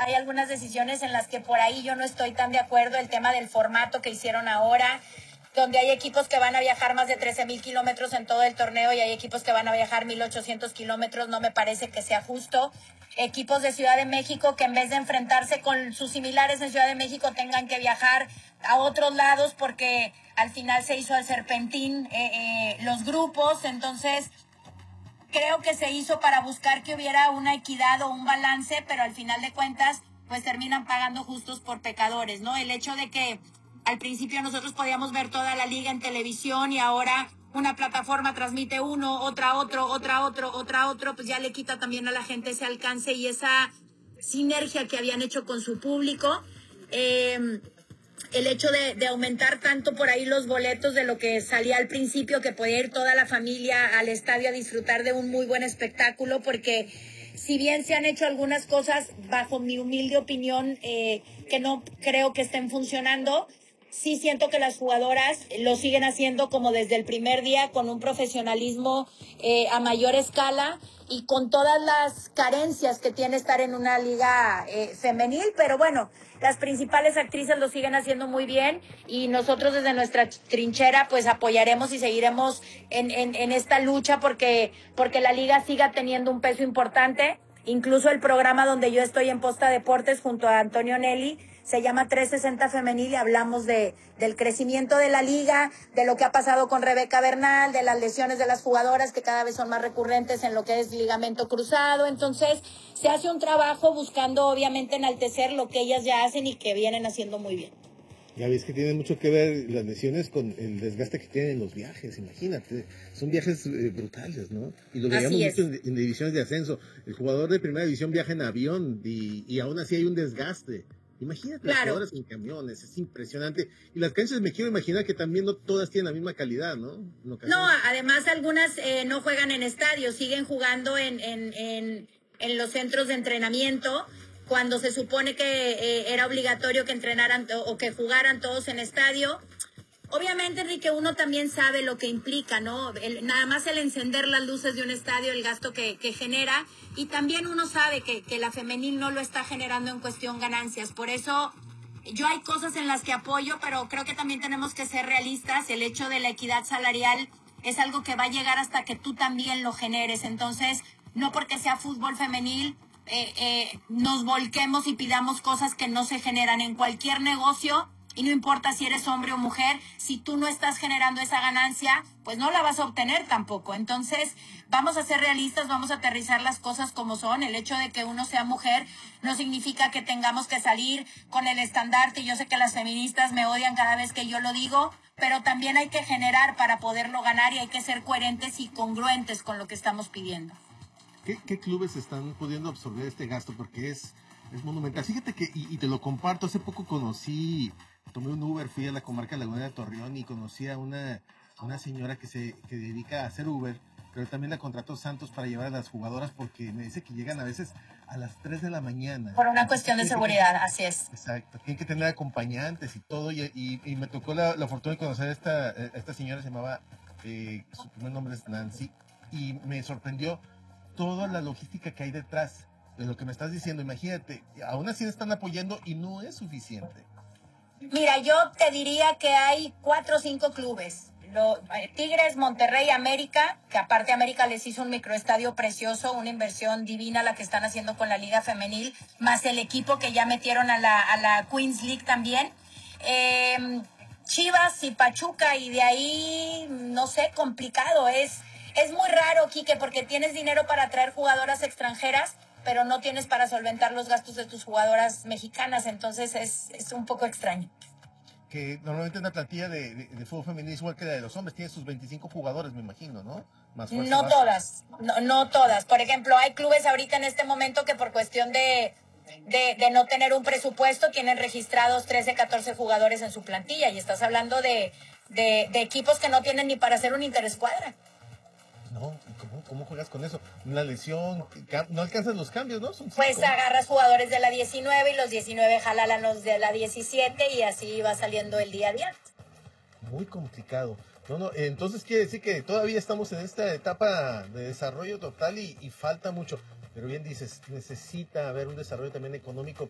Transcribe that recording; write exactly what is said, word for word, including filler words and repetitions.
hay algunas decisiones en las que por ahí yo no estoy tan de acuerdo. El tema del formato que hicieron ahora, donde hay equipos que van a viajar más de trece mil kilómetros en todo el torneo y hay equipos que van a viajar mil ochocientos kilómetros, no me parece que sea justo. Equipos de Ciudad de México que en vez de enfrentarse con sus similares en Ciudad de México tengan que viajar a otros lados porque al final se hizo el serpentín, eh, eh, los grupos. Entonces creo que se hizo para buscar que hubiera una equidad o un balance, pero al final de cuentas pues terminan pagando justos por pecadores, ¿no? El hecho de que al principio nosotros podíamos ver toda la liga en televisión y ahora una plataforma transmite uno, otra otro, otra otro, otra otro, pues ya le quita también a la gente ese alcance y esa sinergia que habían hecho con su público. Eh, el hecho de, de aumentar tanto por ahí los boletos de lo que salía al principio, que podía ir toda la familia al estadio a disfrutar de un muy buen espectáculo, porque si bien se han hecho algunas cosas, bajo mi humilde opinión, eh, que no creo que estén funcionando, sí siento que las jugadoras lo siguen haciendo como desde el primer día, con un profesionalismo eh, a mayor escala y con todas las carencias que tiene estar en una liga eh, femenil, pero bueno, las principales actrices lo siguen haciendo muy bien y nosotros desde nuestra trinchera pues apoyaremos y seguiremos en, en, en esta lucha porque, porque la liga siga teniendo un peso importante. Incluso el programa donde yo estoy en Posta Deportes junto a Antonio Nelly se llama trescientos sesenta Femenil y hablamos de, del crecimiento de la liga, de lo que ha pasado con Rebeca Bernal, de las lesiones de las jugadoras que cada vez son más recurrentes en lo que es ligamento cruzado. Entonces se hace un trabajo buscando obviamente enaltecer lo que ellas ya hacen y que vienen haciendo muy bien. Ya ves que tiene mucho que ver las lesiones con el desgaste que tienen los viajes, imagínate, son viajes eh, brutales, ¿no? Y lo veíamos mucho en, en divisiones de ascenso, el jugador de primera división viaja en avión y, y aún así hay un desgaste. Imagínate, claro. Las jugadoras en camiones, es impresionante. Y las canchas me quiero imaginar que también no todas tienen la misma calidad, ¿no? No, además algunas eh, no juegan en estadios, siguen jugando en, en, en, en los centros de entrenamiento, cuando se supone que eh, era obligatorio que entrenaran o que jugaran todos en estadio. Obviamente, Enrique, uno también sabe lo que implica, ¿no? El, nada más el encender las luces de un estadio, el gasto que, que genera, y también uno sabe que, que la femenil no lo está generando en cuestión ganancias. Por eso yo hay cosas en las que apoyo, pero creo que también tenemos que ser realistas. El hecho de la equidad salarial es algo que va a llegar hasta que tú también lo generes. Entonces, no porque sea fútbol femenil, eh, eh, nos volquemos y pidamos cosas que no se generan en cualquier negocio. Y no importa si eres hombre o mujer, si tú no estás generando esa ganancia, pues no la vas a obtener tampoco. Entonces, vamos a ser realistas, vamos a aterrizar las cosas como son. El hecho de que uno sea mujer no significa que tengamos que salir con el estandarte. Yo sé que las feministas me odian cada vez que yo lo digo, pero también hay que generar para poderlo ganar y hay que ser coherentes y congruentes con lo que estamos pidiendo. ¿Qué, qué clubes están pudiendo absorber este gasto? Porque es, es monumental. Fíjate que, y, y te lo comparto, hace poco conocí... Tomé un Uber, fui a la comarca Laguna de Torreón y conocí a una, una señora que se que dedica a hacer Uber, pero también la contrató Santos para llevar a las jugadoras porque me dice que llegan a veces a las tres de la mañana. Por una cuestión de seguridad, que, así es. Exacto, tienen que tener acompañantes y todo, y, y, y me tocó la, la fortuna de conocer a esta, a esta señora, se llamaba, eh, su primer nombre es Nancy, y me sorprendió toda la logística que hay detrás de lo que me estás diciendo. Imagínate, aún así están apoyando y no es suficiente. Mira, yo te diría que hay cuatro o cinco clubes. Lo, Tigres, Monterrey, América, que aparte América les hizo un microestadio precioso, una inversión divina la que están haciendo con la Liga Femenil, más el equipo que ya metieron a la, a la Queens League también. Eh, Chivas y Pachuca, y de ahí, no sé, complicado. Es, es muy raro, Quique, porque tienes dinero para traer jugadoras extranjeras, pero no tienes para solventar los gastos de tus jugadoras mexicanas, entonces es, es un poco extraño. Que normalmente una plantilla de, de, de fútbol femenino es igual que la de los hombres, tiene sus veinticinco jugadores, me imagino, ¿no? Más no base. todas, no, no todas. Por ejemplo, hay clubes ahorita en este momento que por cuestión de, de, de no tener un presupuesto tienen registrados trece, catorce jugadores en su plantilla, y estás hablando de, de, de equipos que no tienen ni para hacer un interescuadra. No, ¿cómo, ¿cómo juegas con eso? Una lesión, no alcanzas los cambios, ¿no? Son pues agarras jugadores de la diecinueve y los diecinueve jalan a los de la diecisiete y así va saliendo el día a día. Muy complicado. No, no, entonces quiere decir que todavía estamos en esta etapa de desarrollo total y, y falta mucho. Pero bien dices, necesita haber un desarrollo también económico